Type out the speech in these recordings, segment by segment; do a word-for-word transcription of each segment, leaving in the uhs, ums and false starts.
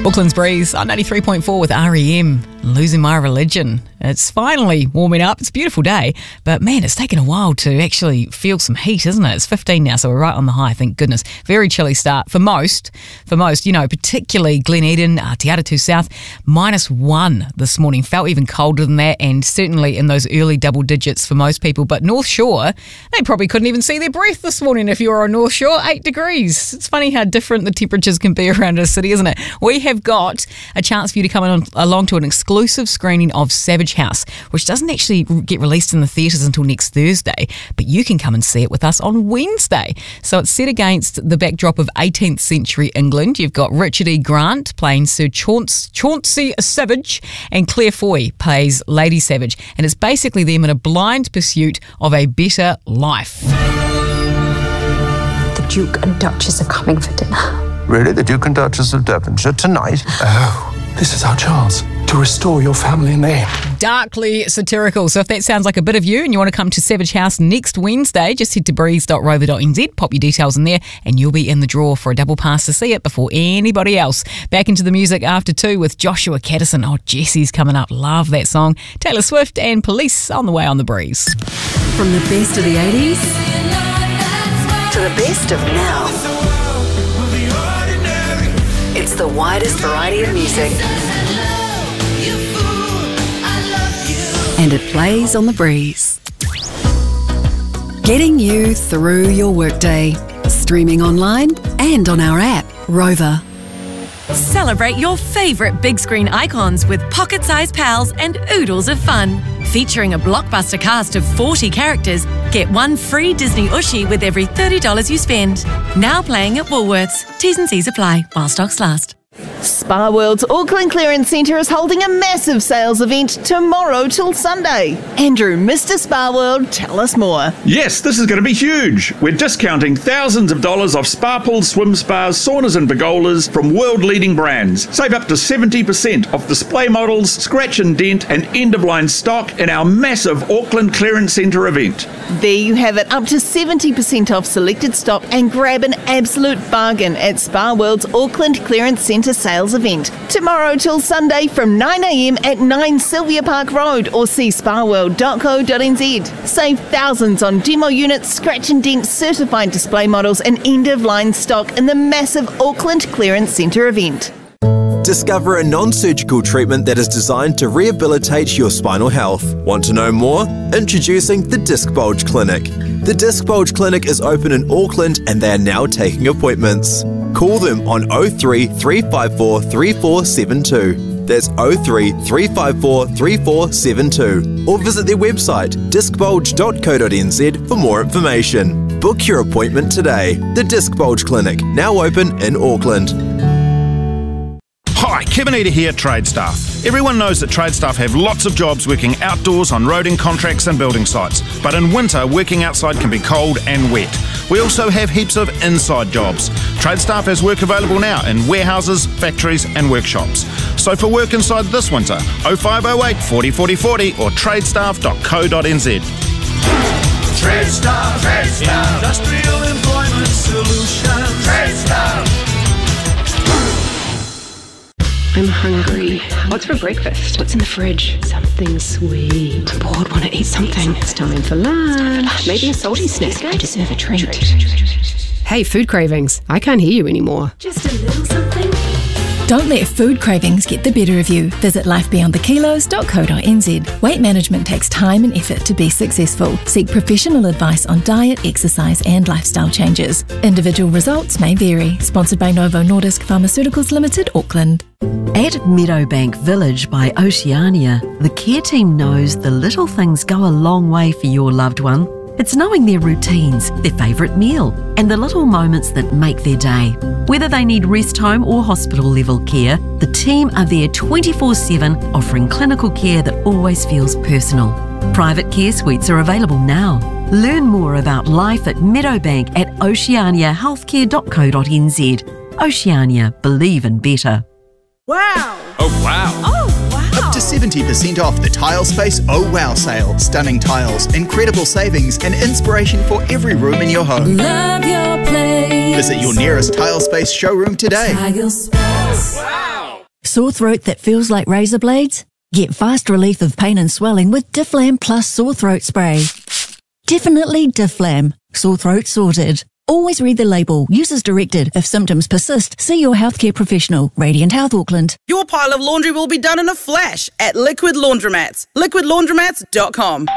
Auckland's Breeze on ninety-three point four with R E M. Losing My Religion. It's finally warming up. It's a beautiful day, but man, it's taken a while to actually feel some heat, isn't it? It's fifteen now, so we're right on the high, thank goodness. Very chilly start for most, for most, you know, particularly Glen Eden, uh, Te Atatū South, minus one this morning. Felt even colder than that, and certainly in those early double digits for most people. But North Shore, they probably couldn't even see their breath this morning if you were on North Shore, eight degrees. It's funny how different the temperatures can be around a city, isn't it? We have got a chance for you to come on, along to an exclusive screening of Savage House, which doesn't actually get released in the theatres until next Thursday, but you can come and see it with us on Wednesday. So it's set against the backdrop of eighteenth century England. You've got Richard E. Grant playing Sir Chaunce, Chauncey Savage, and Claire Foy plays Lady Savage, and it's basically them in a blind pursuit of a better life. The Duke and Duchess are coming for dinner. Really? The Duke and Duchess of Devonshire tonight? Oh, this is our chance to restore your family name. Darkly satirical. So if that sounds like a bit of you and you want to come to Savage House next Wednesday, just head to breeze dot rover dot n z, pop your details in there, and you'll be in the draw for a double pass to see it before anybody else. Back into the music after two with Joshua Caddison. Oh, Jesse's coming up. Love that song. Taylor Swift and Police on the way on the Breeze. From the best of the eighties to the best of now. It's the widest variety of music. And it plays on the Breeze. Getting you through your workday. Streaming online and on our app, Rover. Celebrate your favourite big screen icons with pocket-sized pals and oodles of fun. Featuring a blockbuster cast of forty characters, get one free Disney Ushi with every thirty dollars you spend. Now playing at Woolworths. T's and C's apply while stocks last. Spa World's Auckland Clearance Centre is holding a massive sales event tomorrow till Sunday. Andrew, Mister Spa World, tell us more. Yes, this is going to be huge. We're discounting thousands of dollars off spa pools, swim spas, saunas and pergolas from world-leading brands. Save up to seventy percent off display models, scratch and dent and end-of-line stock in our massive Auckland Clearance Centre event. There you have it, up to seventy percent off selected stock, and grab an absolute bargain at Spa World's Auckland Clearance Centre sales event. Tomorrow till Sunday from nine a m at nine Sylvia Park Road, or see spa world dot co dot n z. Save thousands on demo units, scratch and dent certified display models and end-of-line stock in the massive Auckland Clearance Centre event. Discover a non-surgical treatment that is designed to rehabilitate your spinal health. Want to know more? Introducing the Disc Bulge Clinic. The Disc Bulge Clinic is open in Auckland and they are now taking appointments. Call them on oh three, three five four, three four seven two. That's oh three, three five four, three four seven two. Or visit their website, disc bulge dot co dot n z for more information. Book your appointment today. The Disc Bulge Clinic, now open in Auckland. Hi, Kevin Eder here, Trade Staff. Everyone knows that Trade Staff have lots of jobs working outdoors on roading contracts and building sites, but in winter working outside can be cold and wet. We also have heaps of inside jobs. Trade Staff has work available now in warehouses, factories and workshops. So for work inside this winter, oh five oh eight, forty, forty, forty or trade staff dot co dot n z. Trade Staff, Trade Staff, Industrial Employment Solutions. Trade Staff. I'm hungry. What's for breakfast? What's in the fridge? Something sweet. I'm bored, want to eat something. It's time for lunch. Maybe a salty snack. I deserve a treat. Hey, food cravings. I can't hear you anymore. Just a little something. Don't let food cravings get the better of you. Visit life beyond the kilos dot co dot n z. Weight management takes time and effort to be successful. Seek professional advice on diet, exercise and lifestyle changes. Individual results may vary. Sponsored by Novo Nordisk Pharmaceuticals Limited, Auckland. At Meadowbank Village by Oceania, the care team knows the little things go a long way for your loved one. It's knowing their routines, their favourite meal, and the little moments that make their day. Whether they need rest home or hospital level care, the team are there twenty-four seven, offering clinical care that always feels personal. Private care suites are available now. Learn more about life at Meadowbank at oceania healthcare dot co dot n z. Oceania, believe in better. Wow! Oh wow! Oh wow! Up to seventy percent off the Tile Space Oh Wow sale. Stunning tiles, incredible savings and inspiration for every room in your home. Love your place. Visit your nearest Tile Space showroom today. Tile Space. Wow! Sore throat that feels like razor blades? Get fast relief of pain and swelling with Difflam Plus Sore Throat Spray. Definitely Difflam. Sore throat sorted. Always read the label. Use as directed. If symptoms persist, see your healthcare professional. Radiant Health Auckland. Your pile of laundry will be done in a flash at Liquid Laundromats. liquid laundromats dot com.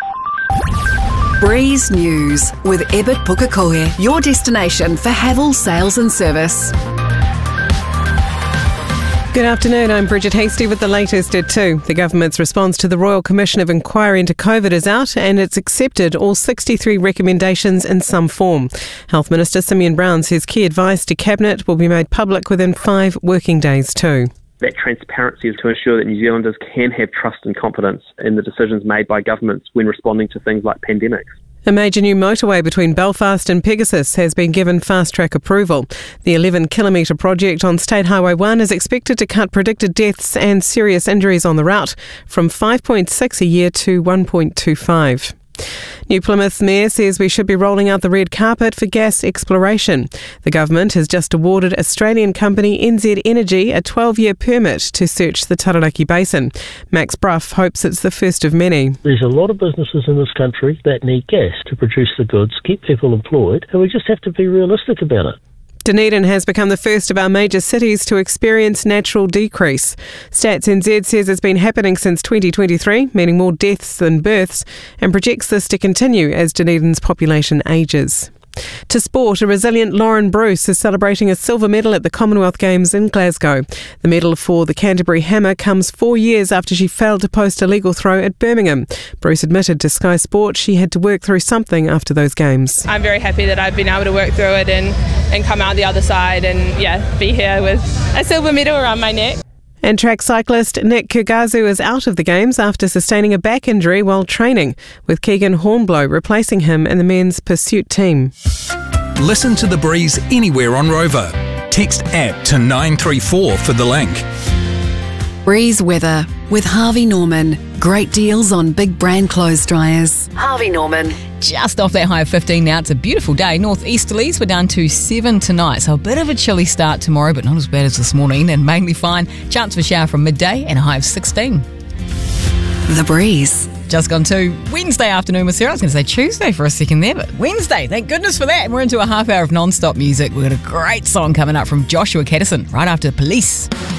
Breeze News with Ebert Pukekohe, your destination for Havel sales and service. Good afternoon, I'm Bridget Hasty with the latest at two. The government's response to the Royal Commission of Inquiry into COVID is out and it's accepted all sixty-three recommendations in some form. Health Minister Simeon Brown says key advice to Cabinet will be made public within five working days too. That transparency is to ensure that New Zealanders can have trust and confidence in the decisions made by governments when responding to things like pandemics. A major new motorway between Belfast and Pegasus has been given fast-track approval. The eleven kilometre project on State Highway one is expected to cut predicted deaths and serious injuries on the route from five point six a year to one point two five. New Plymouth's mayor says we should be rolling out the red carpet for gas exploration. The government has just awarded Australian company N Z Energy a twelve-year permit to search the Taranaki Basin. Max Bruff hopes it's the first of many. There's a lot of businesses in this country that need gas to produce the goods, keep people employed, and we just have to be realistic about it. Dunedin has become the first of our major cities to experience natural decrease. Stats N Z says it's been happening since twenty twenty-three, meaning more deaths than births, and projects this to continue as Dunedin's population ages. To sport, a resilient Lauren Bruce is celebrating a silver medal at the Commonwealth Games in Glasgow. The medal for the Canterbury Hammer comes four years after she failed to post a legal throw at Birmingham. Bruce admitted to Sky Sport she had to work through something after those games. I'm very happy that I've been able to work through it and, and come out the other side and yeah, be here with a silver medal around my neck. And track cyclist Nick Kugazu is out of the Games after sustaining a back injury while training, with Keegan Hornblow replacing him in the men's pursuit team. Listen to The Breeze anywhere on Rover. Text app to nine three four for the link. Breeze weather with Harvey Norman. Great deals on big brand clothes dryers. Harvey Norman. Just off that high of fifteen now. It's a beautiful day. Northeasterlies were down to seven tonight, so a bit of a chilly start tomorrow, but not as bad as this morning, and mainly fine. Chance of a shower from midday and a high of sixteen. The Breeze. Just gone to Wednesday afternoon with Sarah. I was going to say Tuesday for a second there, but Wednesday, thank goodness for that. And we're into a half hour of non-stop music. We've got a great song coming up from Joshua Caddison right after Police.